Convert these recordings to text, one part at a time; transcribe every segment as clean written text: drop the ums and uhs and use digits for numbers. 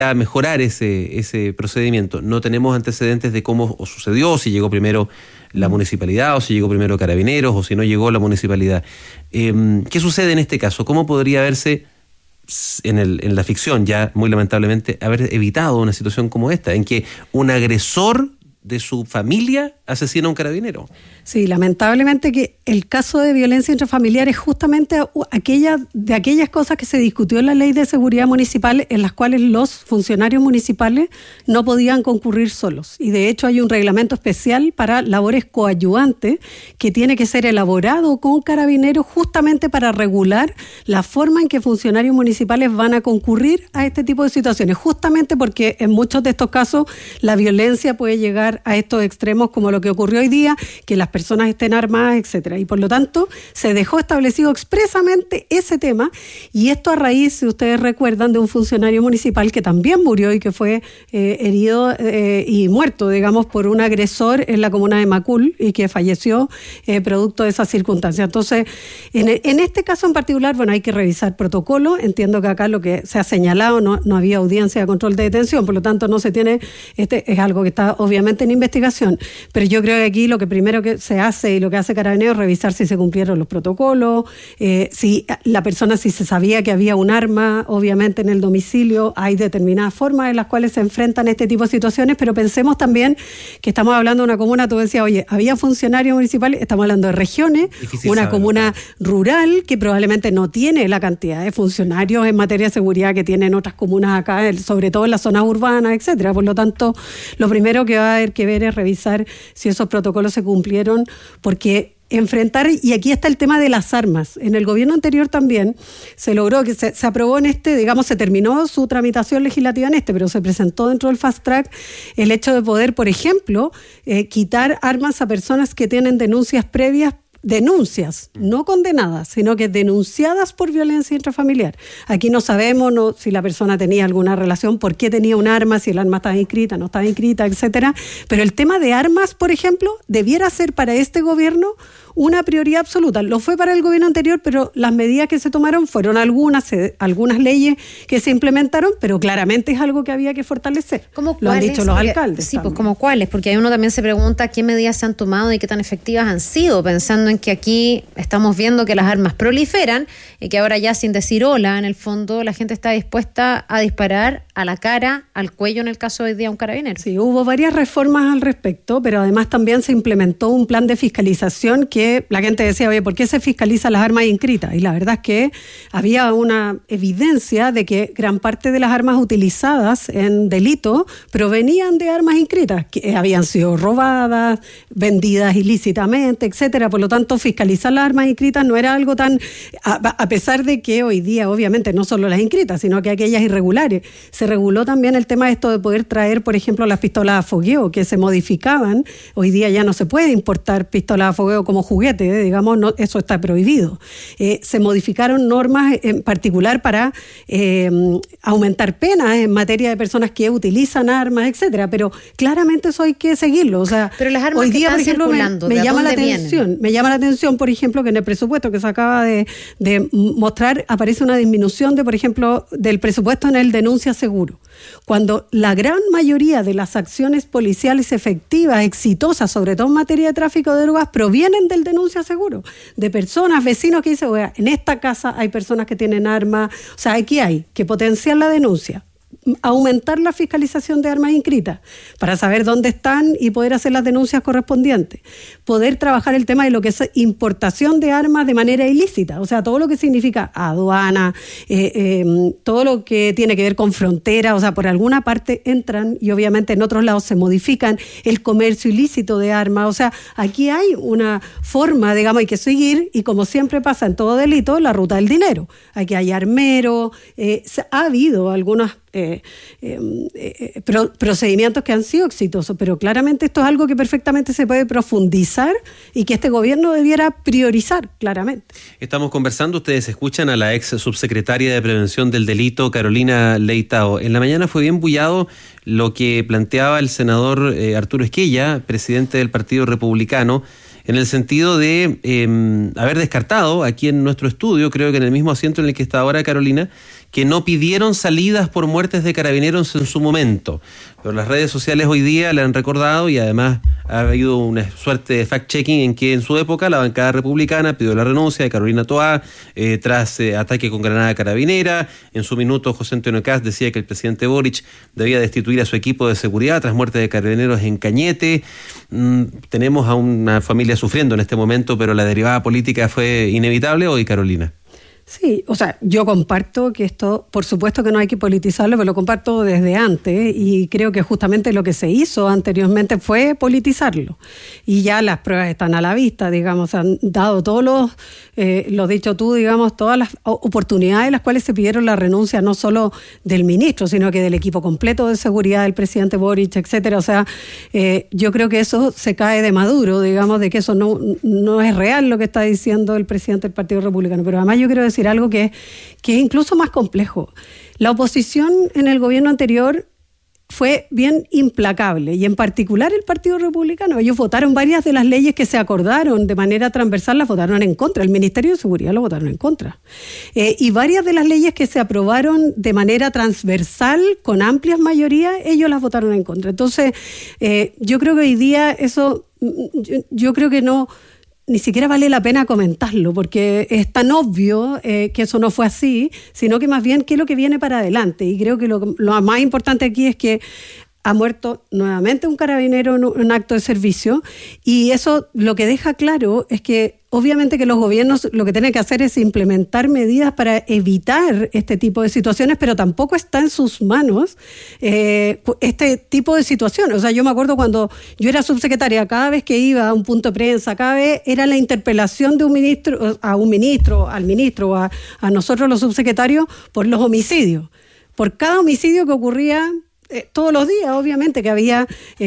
a mejorar ese procedimiento. No tenemos antecedentes de cómo sucedió, si llegó primero la municipalidad, o si llegó primero Carabineros, o si no llegó la municipalidad. ¿Qué sucede en este caso? ¿Cómo podría verse en la ficción, ya muy lamentablemente, haber evitado una situación como esta, en que un agresor de su familia asesina a un carabinero? Sí, lamentablemente que el caso de violencia intrafamiliar es justamente de aquellas cosas que se discutió en la Ley de Seguridad Municipal, en las cuales los funcionarios municipales no podían concurrir solos. Y de hecho hay un reglamento especial para labores coadyuvantes que tiene que ser elaborado con carabineros justamente para regular la forma en que funcionarios municipales van a concurrir a este tipo de situaciones, justamente porque en muchos de estos casos la violencia puede llegar a estos extremos como lo que ocurrió hoy día, que las personas estén armadas, etcétera. Y por lo tanto, se dejó establecido expresamente ese tema, y esto a raíz, si ustedes recuerdan, de un funcionario municipal que también murió y que fue herido y muerto, digamos, por un agresor en la comuna de Macul, y que falleció producto de esas circunstancias. Entonces, en este caso en particular, bueno, hay que revisar protocolo. Entiendo que acá lo que se ha señalado, no había audiencia de control de detención, por lo tanto no se tiene, es algo que está obviamente en investigación, pero yo creo que aquí lo que primero que se hace y lo que hace Carabineros es revisar si se cumplieron los protocolos, si la persona, si se sabía que había un arma, obviamente en el domicilio. Hay determinadas formas en las cuales se enfrentan este tipo de situaciones, pero pensemos también que estamos hablando de una comuna, tú decías, oye, había funcionarios municipales, estamos hablando de regiones, una comuna rural que probablemente no tiene la cantidad de funcionarios en materia de seguridad que tienen otras comunas acá, sobre todo en las zonas urbanas, etcétera. Por lo tanto, lo primero que va a haber que ver es revisar si esos protocolos se cumplieron, porque enfrentar, y aquí está el tema de las armas. En el gobierno anterior también se logró que se aprobó digamos, se terminó su tramitación legislativa pero se presentó dentro del Fast Track el hecho de poder, por ejemplo, quitar armas a personas que tienen denuncias previas, no condenadas, sino que denunciadas por violencia intrafamiliar. Aquí no sabemos si la persona tenía alguna relación, por qué tenía un arma, si el arma estaba inscrita, no estaba inscrita, etcétera. Pero el tema de armas, por ejemplo, debiera ser para este gobierno una prioridad absoluta. Lo fue para el gobierno anterior, pero las medidas que se tomaron fueron algunas leyes que se implementaron, pero claramente es algo que había que fortalecer. Lo han dicho los alcaldes. Sí, pues como cuáles, porque ahí uno también se pregunta qué medidas se han tomado y qué tan efectivas han sido, pensando en que aquí estamos viendo que las armas proliferan y que ahora ya, sin decir hola, en el fondo la gente está dispuesta a disparar a la cara, al cuello, en el caso de hoy día un carabinero. Sí, hubo varias reformas al respecto, pero además también se implementó un plan de fiscalización que la gente decía, oye, ¿por qué se fiscalizan las armas inscritas? Y la verdad es que había una evidencia de que gran parte de las armas utilizadas en delito provenían de armas inscritas, que habían sido robadas, vendidas ilícitamente, etcétera. Por lo tanto, fiscalizar las armas inscritas no era algo tan, a pesar de que hoy día, obviamente, no solo las inscritas, sino que aquellas irregulares. Se reguló también el tema de esto de poder traer, por ejemplo, las pistolas a fogueo, que se modificaban. Hoy día ya no se puede importar pistolas a fogueo como juguete, digamos, no, eso está prohibido. Se modificaron normas en particular para aumentar penas en materia de personas que utilizan armas, etcétera, pero claramente eso hay que seguirlo. O sea, pero las armas hoy día, que están por ejemplo, circulando, me llama la atención, por ejemplo, que en el presupuesto que se acaba de mostrar aparece una disminución de, por ejemplo, del presupuesto en el denuncia seguro, cuando la gran mayoría de las acciones policiales efectivas, exitosas, sobre todo en materia de tráfico de drogas, provienen del denuncia seguro, de personas, vecinos que dicen, oiga, en esta casa hay personas que tienen armas. O sea, aquí hay que potenciar la denuncia, aumentar la fiscalización de armas inscritas para saber dónde están y poder hacer las denuncias correspondientes, poder trabajar el tema de lo que es importación de armas de manera ilícita, o sea, todo lo que significa aduana, todo lo que tiene que ver con frontera, o sea, por alguna parte entran y obviamente en otros lados se modifican, el comercio ilícito de armas. O sea, aquí hay una forma, digamos, hay que seguir, y como siempre pasa en todo delito, la ruta del dinero. Aquí hay armero, ha habido algunas procedimientos que han sido exitosos, pero claramente esto es algo que perfectamente se puede profundizar y que este gobierno debiera priorizar claramente. Estamos conversando, ustedes escuchan a la ex subsecretaria de Prevención del Delito, Carolina Leitao. En la mañana fue bien bullado lo que planteaba el senador Arturo Esquella, presidente del Partido Republicano, en el sentido de haber descartado aquí en nuestro estudio, creo que en el mismo asiento en el que está ahora Carolina, que no pidieron salidas por muertes de carabineros en su momento. Pero las redes sociales hoy día le han recordado, y además ha habido una suerte de fact-checking en que en su época la bancada republicana pidió la renuncia de Carolina Toá tras ataque con granada carabinera. En su minuto José Antonio Kast decía que el presidente Boric debía destituir a su equipo de seguridad tras muerte de carabineros en Cañete. Tenemos a una familia sufriendo en este momento, pero la derivada política fue inevitable hoy, Carolina. Sí, o sea, yo comparto que esto, por supuesto que no hay que politizarlo, pero lo comparto desde antes y creo que justamente lo que se hizo anteriormente fue politizarlo. Y ya las pruebas están a la vista, digamos, han dado todos lo dicho tú, digamos, todas las oportunidades en las cuales se pidieron la renuncia no solo del ministro, sino que del equipo completo de seguridad del presidente Boric, etcétera. O sea, yo creo que eso se cae de maduro, digamos, de que eso no es real lo que está diciendo el presidente del Partido Republicano. Pero además yo quiero decir algo que es incluso más complejo. La oposición en el gobierno anterior fue bien implacable, y en particular el Partido Republicano. Ellos votaron varias de las leyes que se acordaron de manera transversal, las votaron en contra. El Ministerio de Seguridad lo votaron en contra. Y varias de las leyes que se aprobaron de manera transversal, con amplias mayorías, ellos las votaron en contra. Entonces, yo creo que hoy día eso, yo creo que no... Ni siquiera vale la pena comentarlo, porque es tan obvio que eso no fue así, sino que más bien qué es lo que viene para adelante. Y creo que lo más importante aquí es que ha muerto nuevamente un carabinero en un acto de servicio, y eso lo que deja claro es que obviamente que los gobiernos lo que tienen que hacer es implementar medidas para evitar este tipo de situaciones, pero tampoco está en sus manos este tipo de situaciones. O sea, yo me acuerdo cuando yo era subsecretaria, cada vez que iba a un punto de prensa, cada vez era la interpelación de al ministro o a nosotros los subsecretarios por los homicidios. Por cada homicidio que ocurría todos los días, obviamente, que había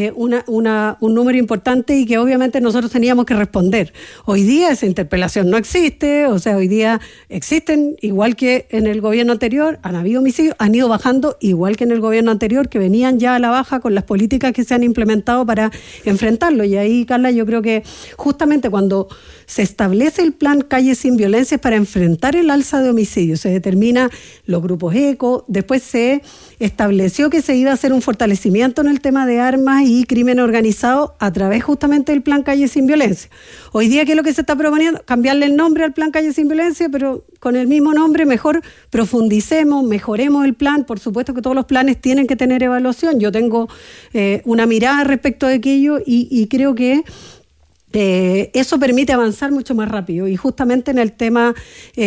un número importante y que obviamente nosotros teníamos que responder. Hoy día esa interpelación no existe, o sea, hoy día existen, igual que en el gobierno anterior, han habido homicidios, han ido bajando, igual que en el gobierno anterior, que venían ya a la baja con las políticas que se han implementado para enfrentarlo. Y ahí, Carla, yo creo que justamente cuando se establece el plan Calles sin Violencia para enfrentar el alza de homicidios, se determina los grupos ECO, después se estableció que se iba a hacer un fortalecimiento en el tema de armas y crimen organizado a través justamente del plan Calles sin Violencia. Hoy día, ¿qué es lo que se está proponiendo? Cambiarle el nombre al plan Calles sin Violencia, pero con el mismo nombre mejor profundicemos, mejoremos el plan. Por supuesto que todos los planes tienen que tener evaluación. Yo tengo una mirada respecto de aquello y creo que eso permite avanzar mucho más rápido. Y justamente en el tema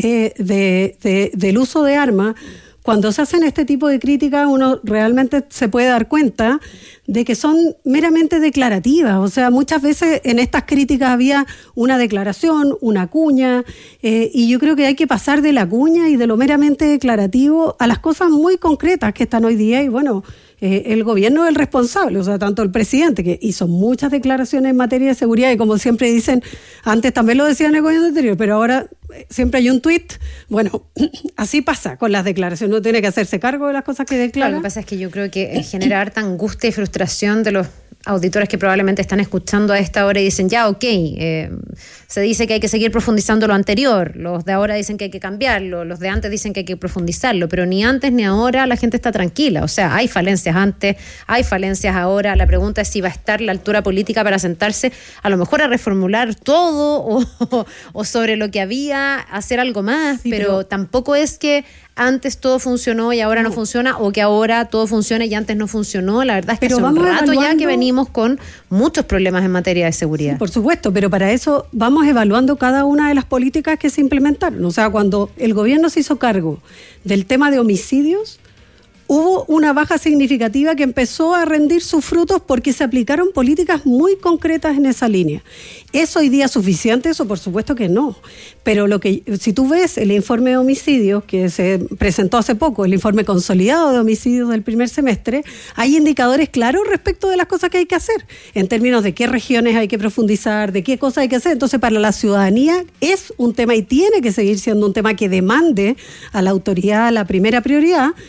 del uso de armas, cuando se hacen este tipo de críticas, uno realmente se puede dar cuenta de que son meramente declarativas. O sea, muchas veces en estas críticas había una declaración, una cuña, y yo creo que hay que pasar de la cuña y de lo meramente declarativo a las cosas muy concretas que están hoy día. Y bueno, el gobierno es el responsable, o sea, tanto el presidente, que hizo muchas declaraciones en materia de seguridad, y como siempre dicen, antes también lo decían en el gobierno anterior, pero ahora siempre hay un tuit. Bueno, así pasa con las declaraciones, uno tiene que hacerse cargo de las cosas que declara. Lo que pasa es que yo creo que genera harta angustia y frustración de los auditores que probablemente están escuchando a esta hora y dicen, ya, ok, se dice que hay que seguir profundizando lo anterior, los de ahora dicen que hay que cambiarlo, los de antes dicen que hay que profundizarlo, pero ni antes ni ahora la gente está tranquila. O sea, hay falencias antes, hay falencias ahora. La pregunta es si va a estar la altura política para sentarse a lo mejor a reformular todo o sobre lo que había, hacer algo más, sí, pero tampoco es que antes todo funcionó y ahora no funciona, o que ahora todo funciona y antes no funcionó. La verdad es que hace un rato ya que venimos con muchos problemas en materia de seguridad. Sí, por supuesto, pero para eso vamos evaluando cada una de las políticas que se implementaron. O sea, cuando el gobierno se hizo cargo del tema de homicidios, hubo una baja significativa que empezó a rendir sus frutos porque se aplicaron políticas muy concretas en esa línea. ¿Es hoy día suficiente? Eso por supuesto que no. Pero si tú ves el informe de homicidios que se presentó hace poco, el informe consolidado de homicidios del primer semestre, hay indicadores claros respecto de las cosas que hay que hacer, en términos de qué regiones hay que profundizar, de qué cosas hay que hacer. Entonces, para la ciudadanía es un tema y tiene que seguir siendo un tema que demande a la autoridad la primera prioridad.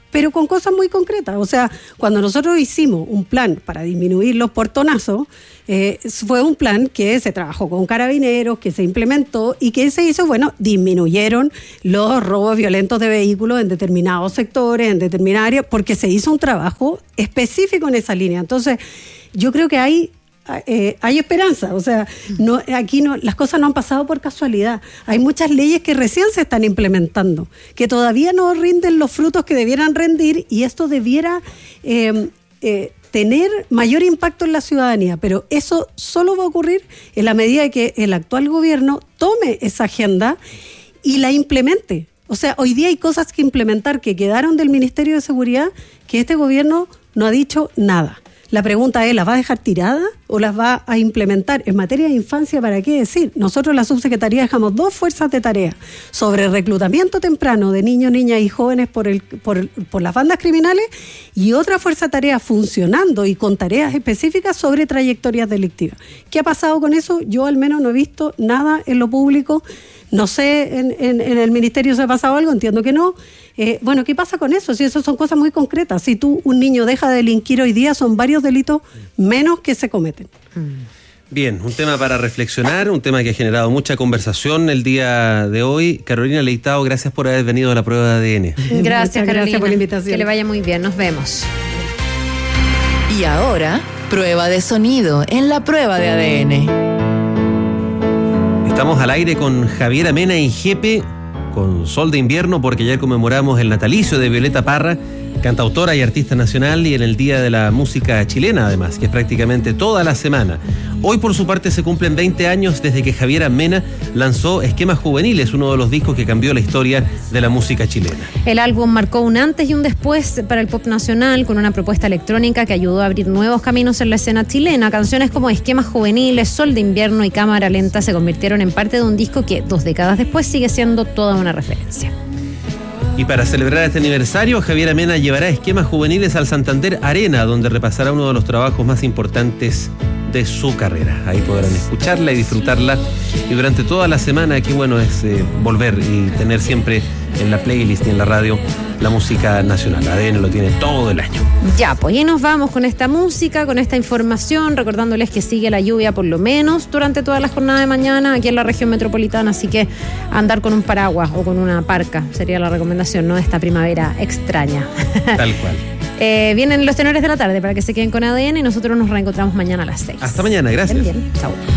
pero con cosas muy concretas. O sea, cuando nosotros hicimos un plan para disminuir los portonazos, fue un plan que se trabajó con Carabineros, que se implementó y que se hizo, disminuyeron los robos violentos de vehículos en determinados sectores, en determinadas áreas, porque se hizo un trabajo específico en esa línea. Entonces, yo creo que hay esperanza, o sea, aquí las cosas no han pasado por casualidad. Hay muchas leyes que recién se están implementando, que todavía no rinden los frutos que debieran rendir, y esto debiera tener mayor impacto en la ciudadanía, pero eso solo va a ocurrir en la medida de que el actual gobierno tome esa agenda y la implemente. O sea, hoy día hay cosas que implementar que quedaron del Ministerio de Seguridad que este gobierno no ha dicho nada. La pregunta es, ¿las va a dejar tiradas o las va a implementar? En materia de infancia, ¿para qué decir? Nosotros, la subsecretaría, dejamos 2 fuerzas de tarea sobre reclutamiento temprano de niños, niñas y jóvenes por las bandas criminales, y otra fuerza de tarea funcionando y con tareas específicas sobre trayectorias delictivas. ¿Qué ha pasado con eso? Yo al menos no he visto nada en lo público. No sé, en el ministerio se ha pasado algo, entiendo que no. ¿Qué pasa con eso? Si eso son cosas muy concretas. Si un niño deja de delinquir hoy día, son varios delitos menos que se cometen. Bien, un tema para reflexionar, un tema que ha generado mucha conversación el día de hoy. Carolina Leitao, gracias por haber venido a la prueba de ADN. Gracias, Carolina. Gracias por la invitación. Que le vaya muy bien, nos vemos. Y ahora, prueba de sonido en la prueba de ADN. Estamos al aire con Javiera Mena y Jepe, con Sol de Invierno, porque ayer conmemoramos el natalicio de Violeta Parra, cantautora y artista nacional, y en el Día de la Música Chilena, además, que es prácticamente toda la semana. Hoy, por su parte, se cumplen 20 años desde que Javiera Mena lanzó Esquemas Juveniles, uno de los discos que cambió la historia de la música chilena. El álbum marcó un antes y un después para el pop nacional, con una propuesta electrónica que ayudó a abrir nuevos caminos en la escena chilena. Canciones como Esquemas Juveniles, Sol de Invierno y Cámara Lenta se convirtieron en parte de un disco que 2 décadas después sigue siendo toda una referencia. Y para celebrar este aniversario, Javiera Mena llevará Esquemas Juveniles al Santander Arena, donde repasará uno de los trabajos más importantes de su carrera. Ahí podrán escucharla y disfrutarla. Y durante toda la semana, qué bueno es volver y tener siempre en la playlist y en la radio la música nacional. ADN lo tiene todo el año. Ya, pues y nos vamos con esta música, con esta información, recordándoles que sigue la lluvia por lo menos durante toda la jornada de mañana aquí en la región metropolitana, así que andar con un paraguas o con una parca sería la recomendación, ¿no? De esta primavera extraña. Tal cual. Vienen los tenores de la tarde para que se queden con ADN y nosotros nos reencontramos mañana a las 6. Hasta mañana, gracias. Bien, chao.